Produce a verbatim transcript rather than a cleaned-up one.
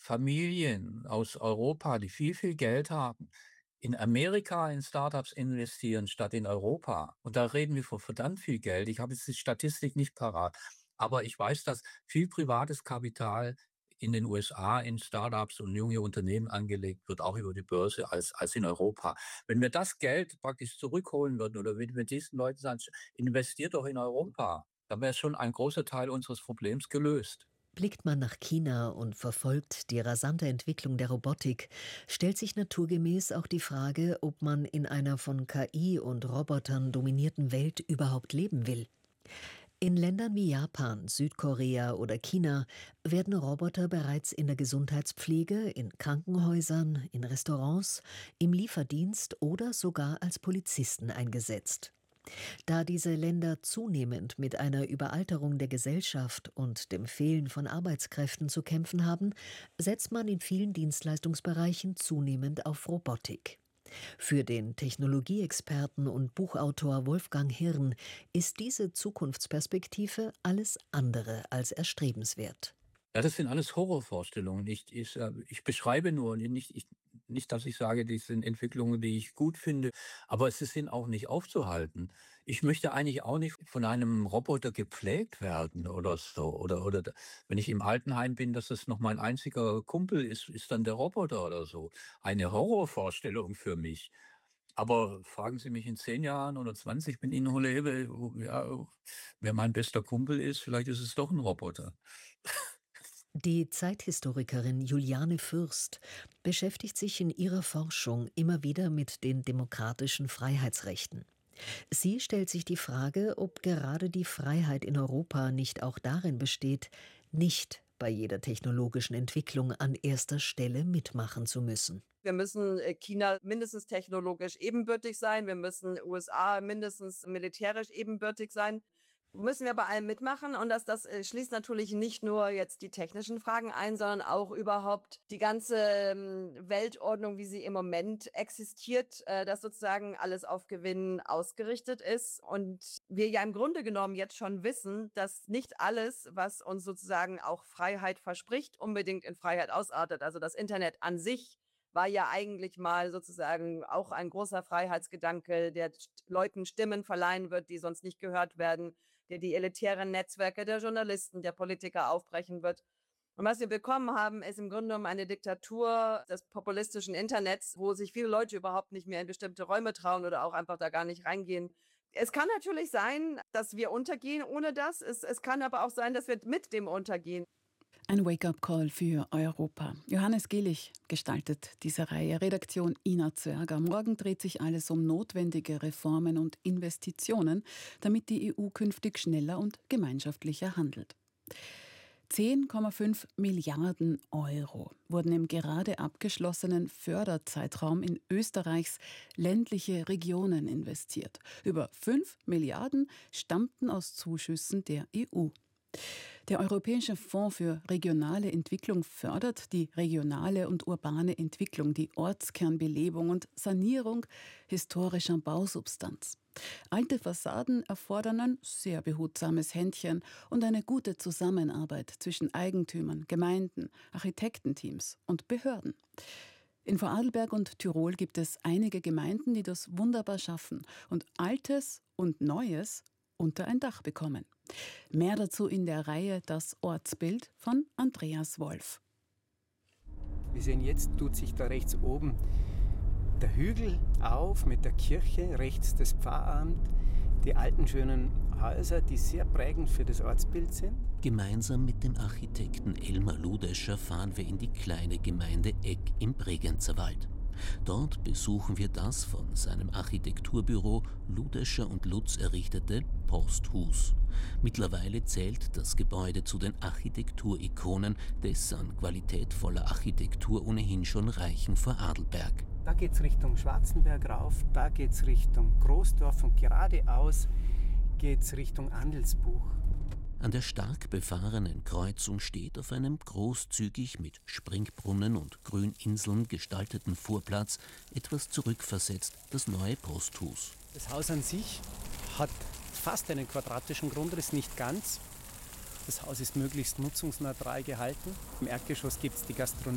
Familien aus Europa, die viel, viel Geld haben, in Amerika in Startups investieren statt in Europa. Und da reden wir von verdammt viel Geld. Ich habe jetzt die Statistik nicht parat, aber ich weiß, dass viel privates Kapital in den U S A in Startups und junge Unternehmen angelegt wird, auch über die Börse, als als in Europa. Wenn wir das Geld praktisch zurückholen würden oder wenn wir diesen Leuten sagen: „Investiert doch in Europa“, dann wäre schon ein großer Teil unseres Problems gelöst. Blickt man nach China und verfolgt die rasante Entwicklung der Robotik, stellt sich naturgemäß auch die Frage, ob man in einer von K I und Robotern dominierten Welt überhaupt leben will. In Ländern wie Japan, Südkorea oder China werden Roboter bereits in der Gesundheitspflege, in Krankenhäusern, in Restaurants, im Lieferdienst oder sogar als Polizisten eingesetzt. Da diese Länder zunehmend mit einer Überalterung der Gesellschaft und dem Fehlen von Arbeitskräften zu kämpfen haben, setzt man in vielen Dienstleistungsbereichen zunehmend auf Robotik. Für den Technologieexperten und Buchautor Wolfgang Hirn ist diese Zukunftsperspektive alles andere als erstrebenswert. Ja, das sind alles Horrorvorstellungen. Ich ich, äh ich beschreibe nur, nicht ich nicht, dass ich sage, das sind Entwicklungen, die ich gut finde, aber sie sind auch nicht aufzuhalten. Ich möchte eigentlich auch nicht von einem Roboter gepflegt werden oder so. Oder oder d wenn ich im Altenheim bin, dass das noch mein einziger Kumpel ist ist dann der Roboter oder so. Eine Horrorvorstellung für mich. Aber fragen Sie mich in zehn Jahren oder zwanzig, wenn ich noch lebe, ja, wer mein bester Kumpel ist, vielleicht ist es doch ein Roboter. Die Zeithistorikerin Juliane Fürst beschäftigt sich in ihrer Forschung immer wieder mit den demokratischen Freiheitsrechten. Sie stellt sich die Frage, ob gerade die Freiheit in Europa nicht auch darin besteht, nicht bei jeder technologischen Entwicklung an erster Stelle mitmachen zu müssen. Wir müssen äh, China mindestens technologisch ebenbürtig sein. Wir müssen U S A mindestens militärisch ebenbürtig sein. Müssen wir bei allem mitmachen und das das, äh, schließt natürlich nicht nur jetzt die technischen Fragen ein, sondern auch überhaupt die ganze, ähm, Weltordnung, wie sie im Moment existiert, äh, dass sozusagen alles auf Gewinn ausgerichtet ist und wir ja im Grunde genommen jetzt schon wissen, dass nicht alles, was uns sozusagen auch Freiheit verspricht, unbedingt in Freiheit ausartet. Also, das Internet an sich war ja eigentlich mal sozusagen auch ein großer Freiheitsgedanke, der st Leuten Stimmen verleihen wird, die sonst nicht gehört werden, der die elitären Netzwerke der Journalisten, der Politiker aufbrechen wird. Und was wir bekommen haben, ist im Grunde genommen eine Diktatur des populistischen Internets, wo sich viele Leute überhaupt nicht mehr in bestimmte Räume trauen oder auch einfach da gar nicht reingehen. Es kann natürlich sein, dass wir untergehen ohne das. Es es kann aber auch sein, dass wir mit dem untergehen. Ein Wake-up-Call für Europa. Johannes Gillich gestaltet diese Reihe. Redaktion Ina Zwerger. Morgen dreht sich alles um notwendige Reformen und Investitionen, damit die E U künftig schneller und gemeinschaftlicher handelt. zehn Komma fünf Milliarden Euro wurden im gerade abgeschlossenen Förderzeitraum in Österreichs ländliche Regionen investiert. Über fünf Milliarden stammten aus Zuschüssen der E U. Der Europäische Fonds für regionale Entwicklung fördert die regionale und urbane Entwicklung, die Ortskernbelebung und Sanierung historischer Bausubstanz. Alte Fassaden erfordern ein sehr behutsames Händchen und eine gute Zusammenarbeit zwischen Eigentümern, Gemeinden, Architektenteams und Behörden. In Vorarlberg und Tirol gibt es einige Gemeinden, die das wunderbar schaffen und Altes und Neues unter ein Dach bekommen. Mehr dazu in der Reihe Das Ortsbild von Andreas Wolf. Wir sehen, jetzt tut sich da rechts oben der Hügel auf mit der Kirche, rechts das Pfarramt, die alten schönen Häuser, die sehr prägend für das Ortsbild sind. Gemeinsam mit dem Architekten Elmar Ludescher fahren wir in die kleine Gemeinde Egg im Bregenzerwald. Dort besuchen wir das von seinem Architekturbüro Ludescher und Lutz errichtete Posthus. Mittlerweile zählt das Gebäude zu den Architekturikonen des an qualitätvoller Architektur ohnehin schon reichen Vorarlberg. Da geht es Richtung Schwarzenberg rauf, da geht es Richtung Großdorf und geradeaus geht es Richtung Andelsbuch. An der stark befahrenen Kreuzung steht auf einem großzügig mit Springbrunnen und Grüninseln gestalteten Vorplatz etwas zurückversetzt das neue Posthus. Das Haus an sich hat fast einen quadratischen Grundriss, nicht ganz. Das Haus ist möglichst nutzungsneutral gehalten. Im Erdgeschoss gibt es die Gastronomie.